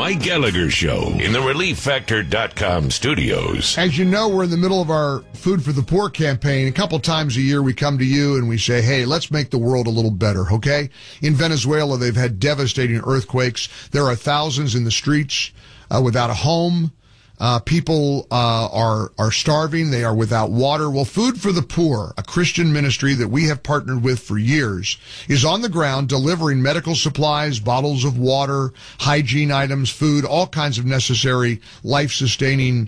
Mike Gallagher Show in the ReliefFactor.com studios. As you know, we're in the middle of our Food for the Poor campaign. A couple times a year, we come to you and we say, hey, let's make the world a little better, okay? In Venezuela, they've had devastating earthquakes. There are thousands in the streets without a home. People are starving. They are without water. Well, Food for the Poor, a Christian ministry that we have partnered with for years, is on the ground delivering medical supplies, bottles of water, hygiene items, food, all kinds of necessary life-sustaining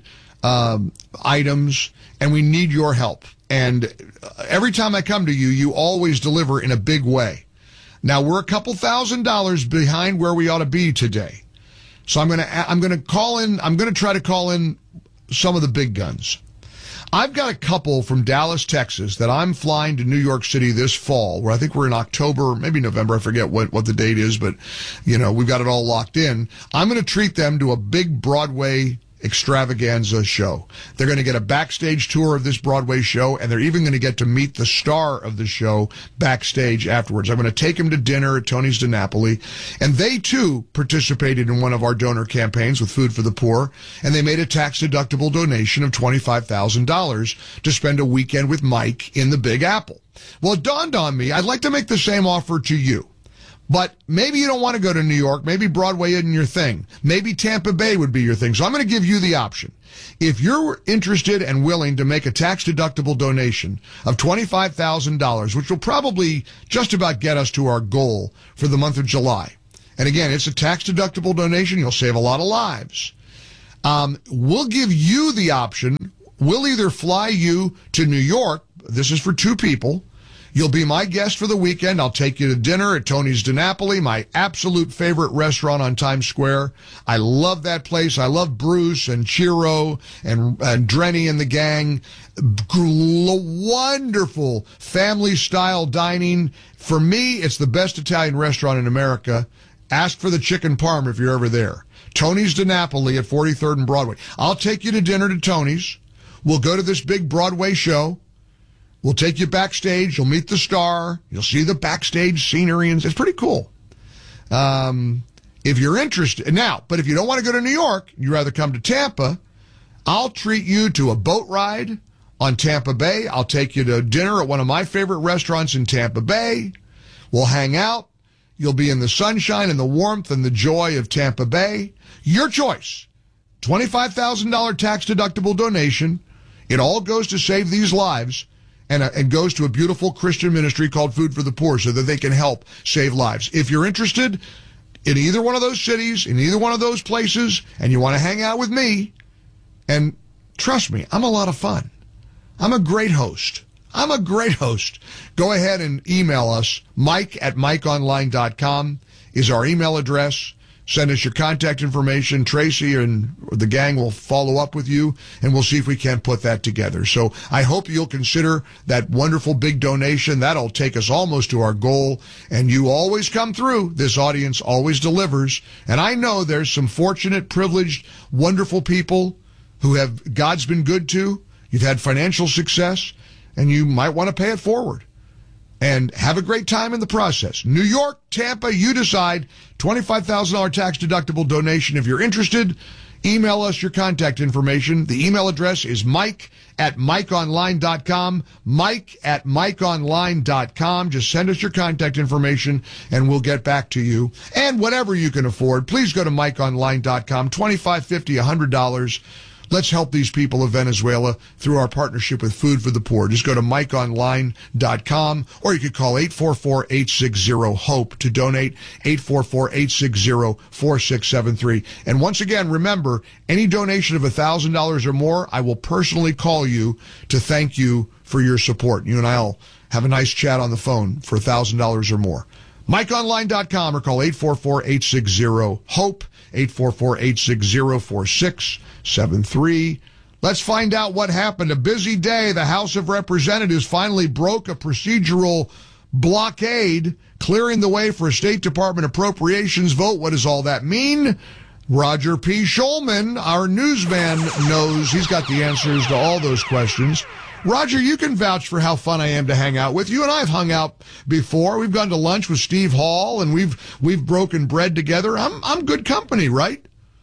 items, and we need your help. And every time I come to you, you always deliver in a big way. Now, we're a couple $1,000s behind where we ought to be today. So I'm going to try to call in some of the big guns. I've got a couple from Dallas, Texas that I'm flying to New York City this fall, where I think we're in October, maybe November. I forget what the date is, but we've got it all locked in. I'm going to treat them to a big Broadway extravaganza show. They're going to get a backstage tour of this Broadway show, and they're even going to get to meet the star of the show backstage afterwards. I'm going to take them to dinner at Tony's de Napoli, and they too participated in one of our donor campaigns with Food for the Poor, and they made a tax-deductible donation of $25,000 to spend a weekend with Mike in the Big Apple. Well, it dawned on me, I'd like to make the same offer to you. But maybe you don't want to go to New York. Maybe Broadway isn't your thing. Maybe Tampa Bay would be your thing. So I'm going to give you the option. If you're interested and willing to make a tax-deductible donation of $25,000, which will probably just about get us to our goal for the month of July. And again, it's a tax-deductible donation. You'll save a lot of lives. We'll give you the option. We'll either fly you to New York. This is for two people. You'll be my guest for the weekend. I'll take you to dinner at Tony's de Napoli, my absolute favorite restaurant on Times Square. I love that place. I love Bruce and Chiro and Drenny and the gang. Wonderful family-style dining. For me, it's the best Italian restaurant in America. Ask for the chicken parm if you're ever there. Tony's de Napoli at 43rd and Broadway. I'll take you to dinner to Tony's. We'll go to this big Broadway show. We'll take you backstage. You'll meet the star. You'll see the backstage scenery, and it's pretty cool. If you're interested now, but if you don't want to go to New York, you'd rather come to Tampa, I'll treat you to a boat ride on Tampa Bay. I'll take you to dinner at one of my favorite restaurants in Tampa Bay. We'll hang out. You'll be in the sunshine and the warmth and the joy of Tampa Bay. Your choice. $25,000 tax-deductible donation. It all goes to save these lives. And goes to a beautiful Christian ministry called Food for the Poor so that they can help save lives. If you're interested in either one of those cities, in either one of those places, and you want to hang out with me, and trust me, I'm a lot of fun. I'm a great host. Go ahead and email us. Mike@MikeOnline.com is our email address. Send us your contact information. Tracy and the gang will follow up with you, and we'll see if we can't put that together. So I hope you'll consider that wonderful big donation. That'll take us almost to our goal. And you always come through. This audience always delivers. And I know there's some fortunate, privileged, wonderful people who have God's been good to. You've had financial success, and you might want to pay it forward. And have a great time in the process. New York, Tampa, you decide. $25,000 tax-deductible donation. If you're interested, email us your contact information. The email address is mike@mikeonline.com. Mike@mikeonline.com. Just send us your contact information, and we'll get back to you. And whatever you can afford, please go to mikeonline.com. $25, $50, $100. Let's help these people of Venezuela through our partnership with Food for the Poor. Just go to mikeonline.com, or you could call 844-860-HOPE to donate, 844-860-4673. And once again, remember, any donation of $1,000 or more, I will personally call you to thank you for your support. You and I will have a nice chat on the phone for $1,000 or more. MikeOnline.com, or call 844-860-HOPE, 844-860-4673. Let's find out what happened. A busy day. The House of Representatives finally broke a procedural blockade, clearing the way for a State Department appropriations vote. What does all that mean? Roger P. Schulman, our newsman, knows. He's got the answers to all those questions. Roger, you can vouch for how fun I am to hang out with. You and I have hung out before. We've gone to lunch with Steve Hall, and we've broken bread together. I'm good company, right?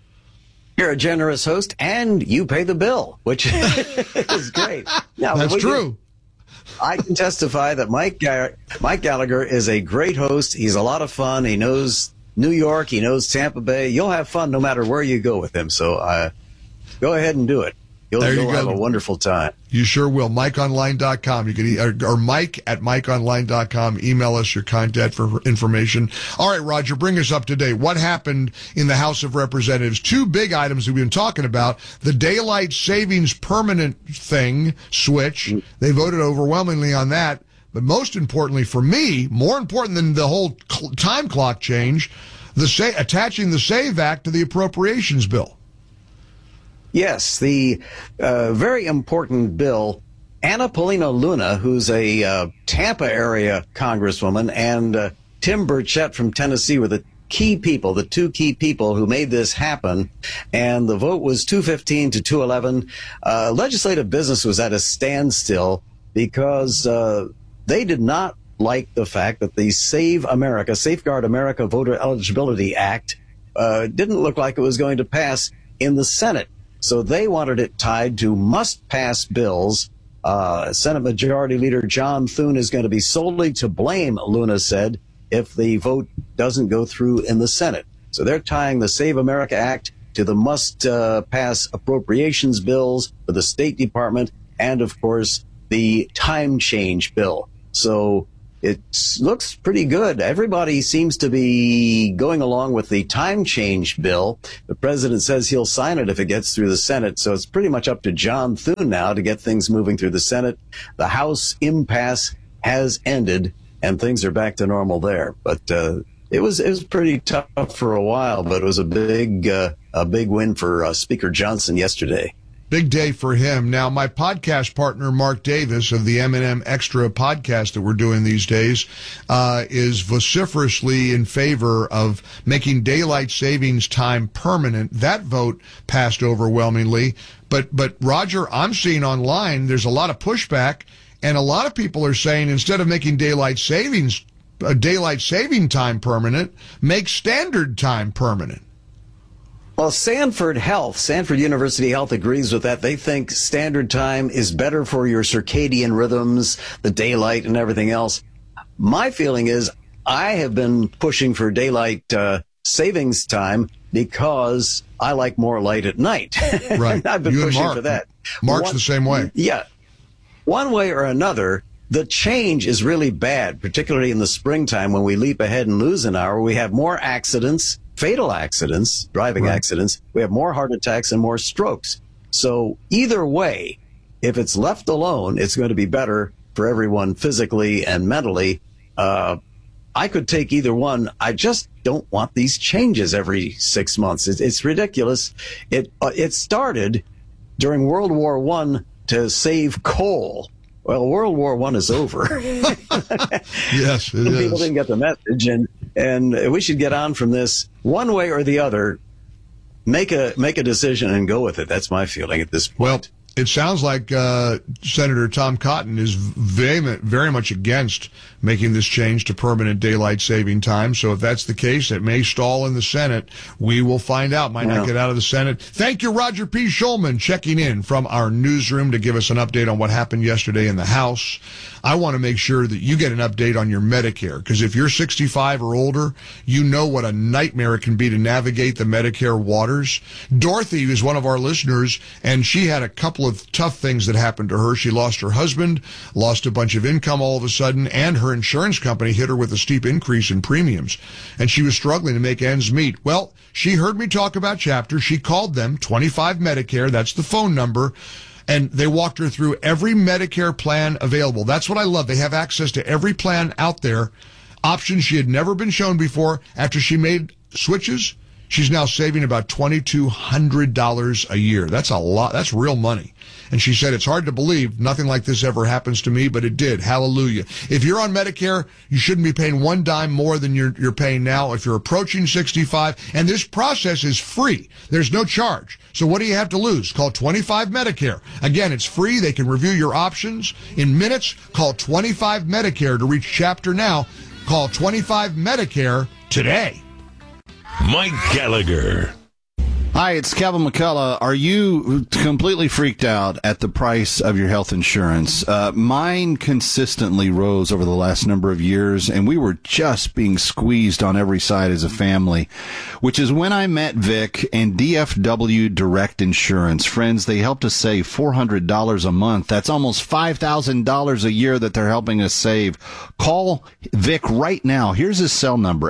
You're a generous host, and you pay the bill, which is great. Now, that's true. I can testify that Mike Gallagher is a great host. He's a lot of fun. He knows New York. He knows Tampa Bay. You'll have fun no matter where you go with him. So go ahead and do it. You'll have a wonderful time. You sure will. MikeOnline.com. You can or Mike at MikeOnline.com. Email us your contact for information. All right, Roger, bring us up to date. What happened in the House of Representatives? Two big items that we've been talking about. The daylight savings permanent thing switch. They voted overwhelmingly on that. But most importantly for me, more important than the whole time clock change, attaching the SAVE Act to the appropriations bill. Yes, the very important bill. Anna Paulina Luna, who's a Tampa area congresswoman, and Tim Burchett from Tennessee were the two key people who made this happen. And the vote was 215 to 211. Legislative business was at a standstill because they did not like the fact that the Safeguard America Voter Eligibility Act didn't look like it was going to pass in the Senate. So they wanted it tied to must-pass bills. Senate Majority Leader John Thune is going to be solely to blame, Luna said, if the vote doesn't go through in the Senate. So they're tying the Save America Act to the must-pass appropriations bills for the State Department and, of course, the time change bill. So it looks pretty good. Everybody seems to be going along with the time change bill. The president says he'll sign it if it gets through the Senate. So it's pretty much up to John Thune now to get things moving through the Senate. The House impasse has ended and things are back to normal there. But it was pretty tough for a while, but it was a big win for Speaker Johnson yesterday. Big day for him. Now, my podcast partner, Mark Davis of the M&M Extra podcast that we're doing these days, is vociferously in favor of making daylight savings time permanent. That vote passed overwhelmingly. But Roger, I'm seeing online there's a lot of pushback, and a lot of people are saying instead of making daylight saving time permanent, make standard time permanent. Well, Sanford University Health agrees with that. They think standard time is better for your circadian rhythms, the daylight and everything else. My feeling is I have been pushing for daylight savings time because I like more light at night. Right. I've been pushing for that. Mark's the same way. Yeah. One way or another, the change is really bad, particularly in the springtime when we leap ahead and lose an hour. We have more accidents. Fatal accidents, driving accidents. We have more heart attacks and more strokes. So either way, if it's left alone, it's going to be better for everyone physically and mentally. I could take either one. I just don't want these changes every 6 months. It's ridiculous. It started during World War I to save coal. Well, World War I is over. Yes, it is. People didn't get the message, and we should get on from this one way or the other. Make a decision and go with it. That's my feeling at this point. Well, it sounds like Senator Tom Cotton is very much against making this change to permanent daylight saving time. So if that's the case, it may stall in the Senate. We will find out. Might not get out of the Senate. Thank you, Roger P. Schulman, checking in from our newsroom to give us an update on what happened yesterday in the House. I want to make sure that you get an update on your Medicare, because if you're 65 or older, you know what a nightmare it can be to navigate the Medicare waters. Dorothy is one of our listeners, and she had a couple of tough things that happened to her. She lost her husband, lost a bunch of income all of a sudden, and her insurance company hit her with a steep increase in premiums, and she was struggling to make ends meet. Well, she heard me talk about Chapter. She called them, 25 Medicare, that's the phone number, and they walked her through every Medicare plan available. That's what I love. They have access to every plan out there, options she had never been shown before. After she made switches, she's now saving about $2,200 a year. That's a lot. That's real money. And she said, it's hard to believe nothing like this ever happens to me, but it did. Hallelujah. If you're on Medicare, you shouldn't be paying one dime more than you're paying now. If you're approaching 65, and this process is free. There's no charge. So what do you have to lose? Call 25 Medicare. Again, it's free. They can review your options in minutes. Call 25 Medicare to reach Chapter now. Call 25 Medicare today. Mike Gallagher. Hi, it's Kevin McCullough. Are you completely freaked out at the price of your health insurance? Mine consistently rose over the last number of years, and we were just being squeezed on every side as a family, which is when I met Vic and DFW Direct Insurance. Friends, they helped us save $400 a month. That's almost $5,000 a year that they're helping us save. Call Vic right now. Here's his cell number,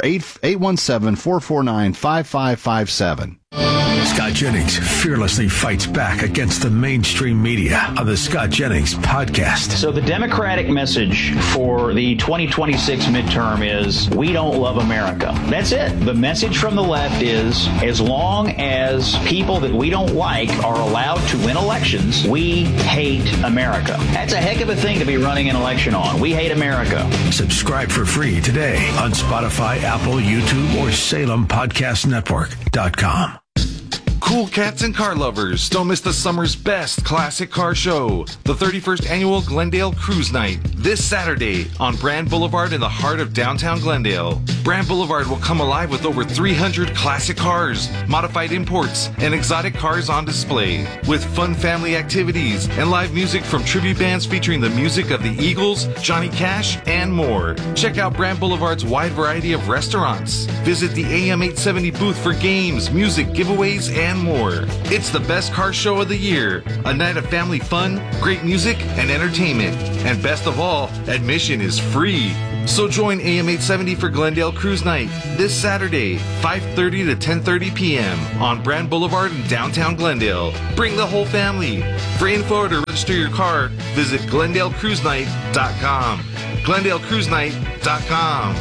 817-449-5557. Scott Jennings fearlessly fights back against the mainstream media on the Scott Jennings podcast. So the Democratic message for the 2026 midterm is, we don't love America. That's it. The message from the left is, as long as people that we don't like are allowed to win elections, we hate America. That's a heck of a thing to be running an election on. We hate America. Subscribe for free today on Spotify, Apple, YouTube, or SalemPodcastNetwork.com. Cool cats and car lovers, don't miss the summer's best classic car show, the 31st annual Glendale Cruise Night, this Saturday on Brand Boulevard in the heart of downtown Glendale. Brand Boulevard will come alive with over 300 classic cars, modified imports, and exotic cars on display, with fun family activities and live music from tribute bands featuring the music of the Eagles, Johnny Cash, and more. Check out Brand Boulevard's wide variety of restaurants. Visit the AM 870 booth for games, music, giveaways, and more. It's the best car show of the year. A night of family fun, great music, and entertainment. And best of all, admission is free. So join AM 870 for Glendale Cruise Night this Saturday, 5:30 to 10:30 p.m. on Brand Boulevard in downtown Glendale. Bring the whole family. For info or to register your car, visit GlendaleCruiseNight.com. GlendaleCruiseNight.com.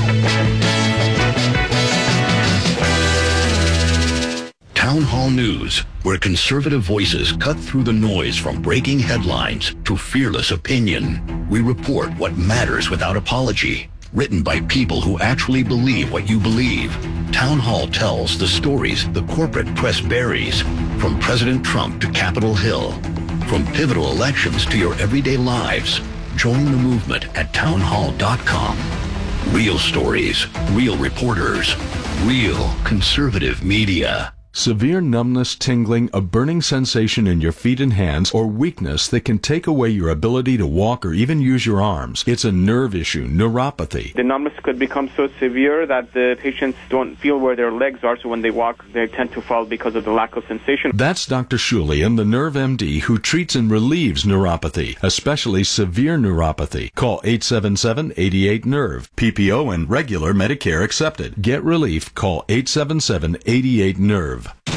Town Hall News, where conservative voices cut through the noise from breaking headlines to fearless opinion. We report what matters without apology. Written by people who actually believe what you believe. Town Hall tells the stories the corporate press buries, from President Trump to Capitol Hill. From pivotal elections to your everyday lives. Join the movement at townhall.com. Real stories, real reporters, real conservative media. Severe numbness, tingling, a burning sensation in your feet and hands, or weakness that can take away your ability to walk or even use your arms. It's a nerve issue, neuropathy. The numbness could become so severe that the patients don't feel where their legs are, so when they walk, they tend to fall because of the lack of sensation. That's Dr. Shulian, the Nerve MD, who treats and relieves neuropathy, especially severe neuropathy. Call 877-88-NERVE. PPO and regular Medicare accepted. Get relief. Call 877-88-NERVE.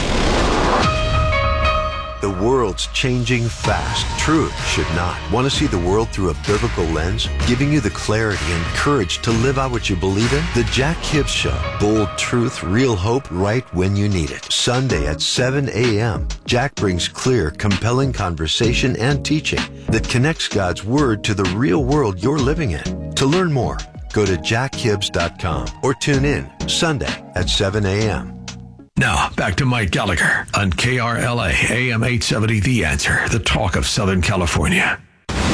The world's changing fast. Truth should not. Want to see the world through a biblical lens? Giving you the clarity and courage to live out what you believe in? The Jack Hibbs Show. Bold truth, real hope, right when you need it. Sunday at 7 a.m. Jack brings clear, compelling conversation and teaching that connects God's Word to the real world you're living in. To learn more, go to jackhibbs.com or tune in Sunday at 7 a.m. Now, back to Mike Gallagher on KRLA AM 870 The Answer, the talk of Southern California.